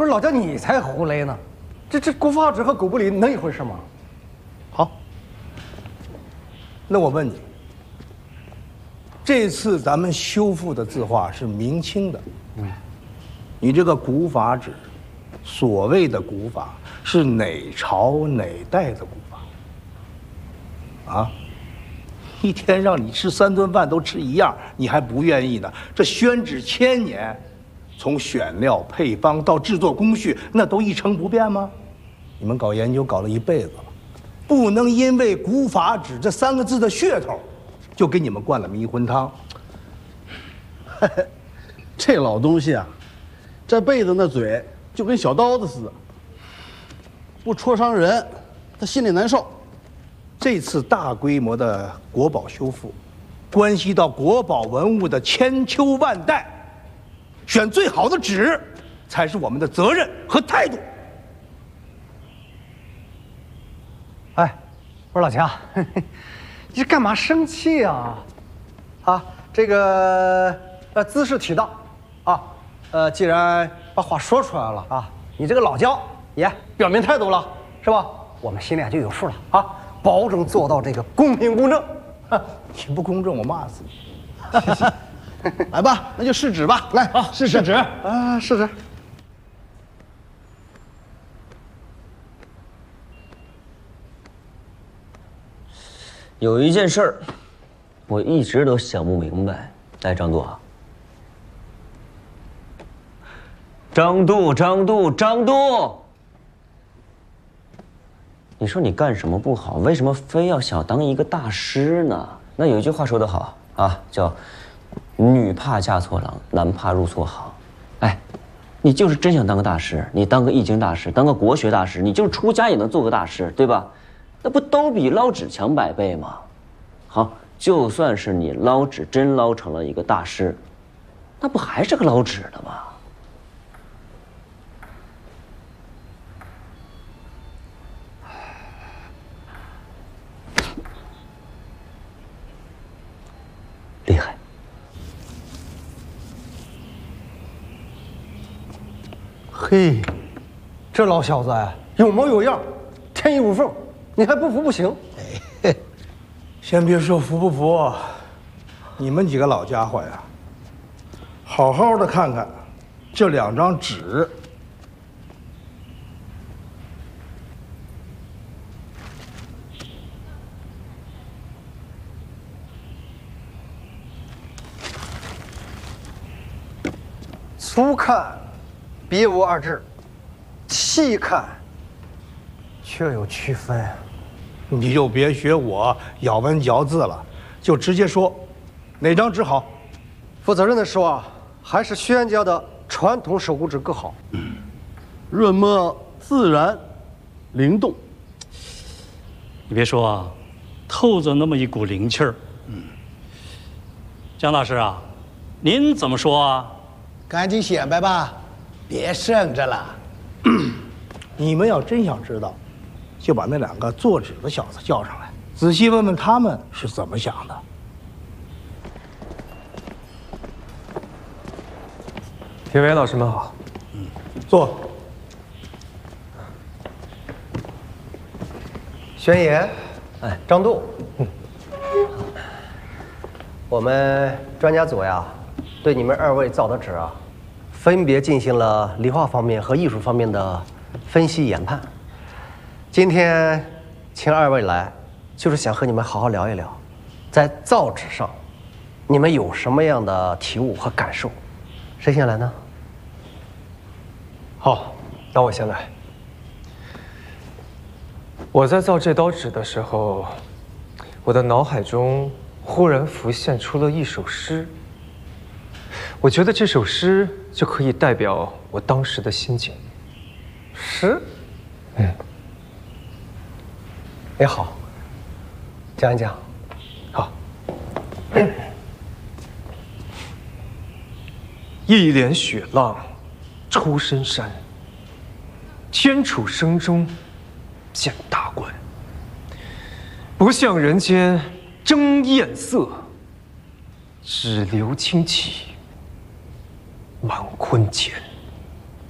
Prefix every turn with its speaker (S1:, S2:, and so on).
S1: 不是老姜，你才胡来呢！这古法纸和狗不理能一回事吗？
S2: 好，那我问你，这次咱们修复的字画是明清的，你这个古法纸，所谓的古法是哪朝哪代的古法？啊？一天让你吃3顿饭都吃一样，你还不愿意呢？这宣纸1000年，从选料、配方到制作工序，那都一成不变吗？你们搞研究搞了一辈子了，不能因为古法纸这3个字的噱头，就给你们灌了迷魂汤。
S3: 这老东西啊，这辈子那嘴就跟小刀子似的，不戳伤人，他心里难受。
S2: 这次大规模的国宝修复，关系到国宝文物的千秋万代，选最好的纸，才是我们的责任和态度。
S1: 哎，我说老姜，你这干嘛生气啊？啊，这个姿势体大啊，既然把话说出来了啊，你这个老姜也表明态度了，是吧？我们心里就有数了啊，保证做到这个公平公正。
S2: 你不公正，我骂死你！
S3: 来吧，那就试纸吧，来
S1: 啊，试纸啊，试纸。
S4: 有一件事儿，我一直都想不明白。来，张度啊，张度，你说你干什么不好？为什么非要想当一个大师呢？那有一句话说得好啊，叫“女怕嫁错郎，男怕入错行”。哎，你就是真想当个大师，你当个易经大师，当个国学大师，你就是出家也能做个大师，对吧？那不都比捞纸强100倍吗？好，就算是你捞纸真捞成了一个大师，那不还是个捞纸的吗？厉害！
S1: 嘿，这老小子哎，有模有样，天衣无缝，你还不服不行。
S2: 先别说服不服，你们几个老家伙呀，好好的看看这2张纸。
S1: 粗看别无二致，细看却有区分。
S2: 你就别学我咬文嚼字了，就直接说哪张纸好。
S1: 负责任的说啊，还是薛家的传统手工纸更好。
S3: 润墨自然灵动。
S5: 你别说啊，透着那么一股灵气儿。姜大师啊，您怎么说啊？
S6: 赶紧显摆吧，别剩着了。
S2: 你们要真想知道，就把那2个做纸的小子叫上来，仔细问问他们是怎么想的。
S7: 评委老师们好。
S2: 坐。
S1: 宣言，哎，张度，我们专家组呀，对你们2位造的纸啊，分别进行了理化方面和艺术方面的分析研判。今天请2位来，就是想和你们好好聊一聊，在造纸上，你们有什么样的体悟和感受？谁先来呢？
S7: 好，那我先来。我在造这刀纸的时候，我的脑海中忽然浮现出了一首诗。我觉得这首诗就可以代表我当时的心情。
S1: 诗？也好，讲一讲。
S7: 好。一帘雪浪出深山，天楚声中见大观。不向人间争艳色，只留清气满坤间。